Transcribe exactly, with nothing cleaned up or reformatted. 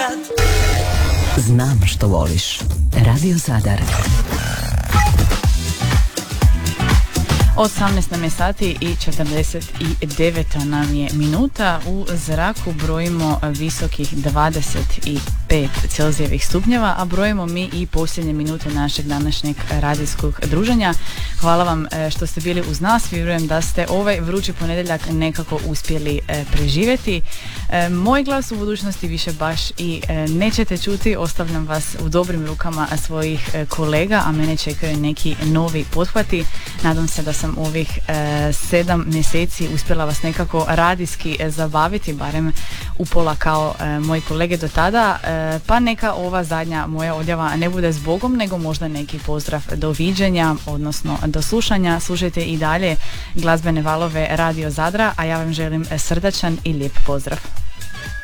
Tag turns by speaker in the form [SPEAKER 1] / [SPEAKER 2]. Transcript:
[SPEAKER 1] grad.
[SPEAKER 2] Znam što voliš. Radio Zadar.
[SPEAKER 3] osamnaest nam je sati i četrdeset devet nam je minuta. U zraku brojimo visokih dvadeset pet Celzijevih stupnjeva, a brojimo mi i posljednje minute našeg današnjeg radijskog druženja. Hvala vam što ste bili uz nas. Vjerujem da ste ovaj vrući ponedjeljak nekako uspjeli preživjeti. Moj glas u budućnosti više baš i nećete čuti. Ostavljam vas u dobrim rukama svojih kolega, a mene čekaju neki novi pothvati. Nadam se da sam ovih e, sedam mjeseci uspjela vas nekako radijski e, zabaviti, barem upola kao e, moji kolege do tada, e, pa neka ova zadnja moja odjava ne bude zbogom, nego možda neki pozdrav do viđenja, odnosno do slušanja. Slušajte i dalje glazbene valove Radio Zadra, a ja vam želim srdačan i lijep pozdrav.